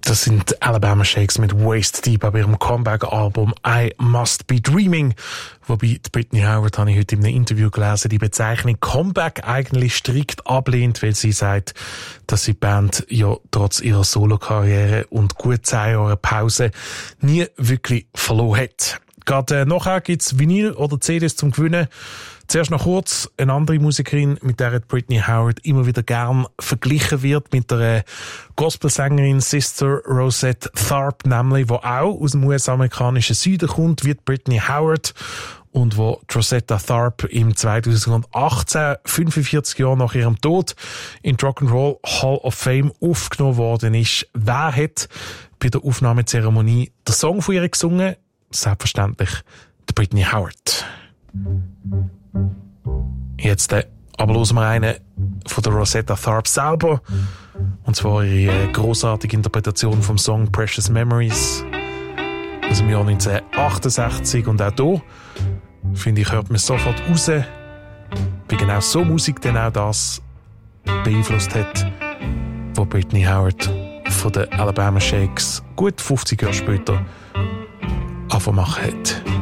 Das sind Alabama Shakes mit Waist Deep bei ihrem Comeback-Album I Must Be Dreaming. Wobei die Britney Howard, habe ich heute in einem Interview gelesen, die Bezeichnung Comeback eigentlich strikt ablehnt, weil sie sagt, dass sie die Band ja trotz ihrer Solo-Karriere und gut 10 Jahre Pause nie wirklich verloren hat. Gerade nachher gibt's Vinyl oder CDs zum Gewinnen. Zuerst noch kurz eine andere Musikerin, mit der Britney Howard immer wieder gern verglichen wird, mit der Gospelsängerin Sister Rosette Tharpe, nämlich, die auch aus dem US-amerikanischen Süden kommt, wie Britney Howard, und wo Rosetta Tharpe im 2018, 45 Jahre nach ihrem Tod, in die Rock'n'Roll Hall of Fame aufgenommen worden ist. Wer hat bei der Aufnahmezeremonie den Song von ihr gesungen? Selbstverständlich die Britney Howard. Jetzt aber hören wir einen von der Rosetta Tharpe selber, und zwar ihre grossartige Interpretation vom Song Precious Memories aus dem Jahr 1968. Und auch hier, finde ich, hört man sofort raus, wie genau so Musik denn auch das beeinflusst hat, was Britney Howard von den Alabama Shakes gut 50 Jahre später angefangen hat.